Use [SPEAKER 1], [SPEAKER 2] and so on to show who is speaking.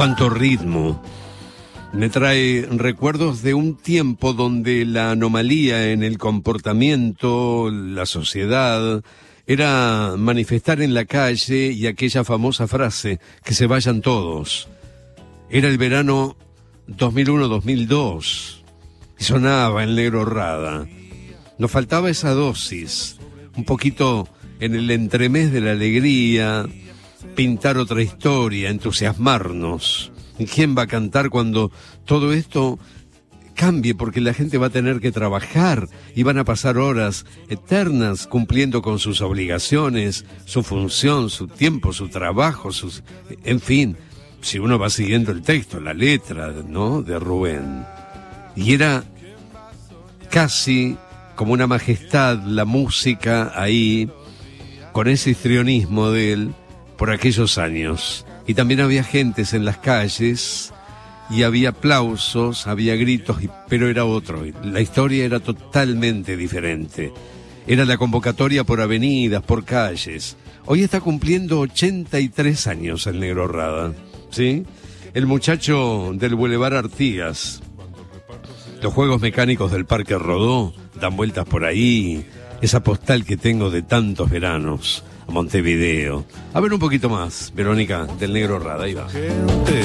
[SPEAKER 1] Cuánto ritmo. Me trae recuerdos de un tiempo donde la anomalía en el comportamiento, la sociedad, era manifestar en la calle y aquella famosa frase, que se vayan todos. Era el verano 2001-2002 y sonaba el Negro Rada. Nos faltaba esa dosis, un poquito en el entremés de la alegría, pintar otra historia, entusiasmarnos. ¿Y quién va a cantar cuando todo esto cambie? Porque la gente va a tener que trabajar y van a pasar horas eternas cumpliendo con sus obligaciones, su función, su tiempo, su trabajo, en fin, si uno va siguiendo el texto, la letra, ¿no?, de Rubén. Y era casi como una majestad la música ahí, con ese histrionismo de él, por aquellos años. Y también había gentes en las calles, y había aplausos, había gritos, pero era otro. La historia era totalmente diferente. Era la convocatoria por avenidas, por calles. Hoy está cumpliendo 83 años el Negro Rada, ¿sí? El muchacho del Boulevard Artigas. Los juegos mecánicos del Parque Rodó dan vueltas por ahí. Esa postal que tengo de tantos veranos a Montevideo. A ver un poquito más, Verónica, del Negro Rada, ahí va.